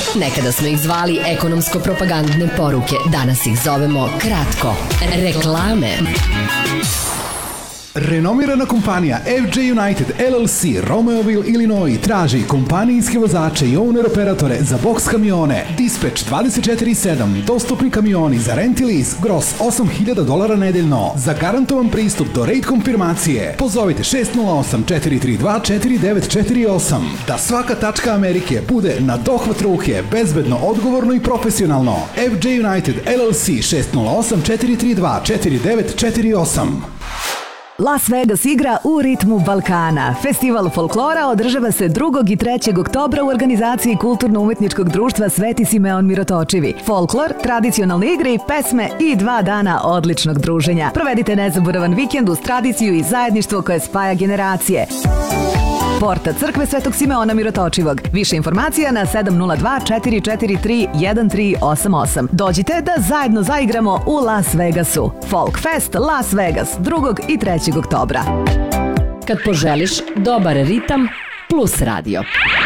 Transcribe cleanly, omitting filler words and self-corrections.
Nekada smo ih zvali ekonomsko-propagandne poruke, danas ih zovemo kratko reklame. Renomirana kompanija FJ United LLC Romeoville, Illinois traži kompanijske vozače i owner-operatore za boks kamione, dispatch 24/7, dostupni kamioni za rent i lease, gross $8.000 nedeljno, za garantovan pristup do rate konfirmacije. Pozovite 608-432-4948. Da svaka tačka Amerike bude na dohvat ruke, bezbedno, odgovorno i profesionalno. FJ United LLC 608-432-4948. Las Vegas igra u ritmu Balkana. Festival folklora održava se 2. i 3. oktobra u organizaciji Kulturno-umetničkog društva Sveti Simeon Mirotočivi. Folklor, tradicionalne igre i pesme i 2 dana odličnog druženja. Provedite nezaboravan vikend uz tradiciju i zajedništvo koje spaja generacije. Porta Crkve Svetog Simeona Mirotočivog. Više informacija na 702-443-1388. Dođite da zajedno zaigramo u Las Vegasu. Folk Fest Las Vegas 2. i 3. oktobra. Kad poželiš dobar ritam plus radio.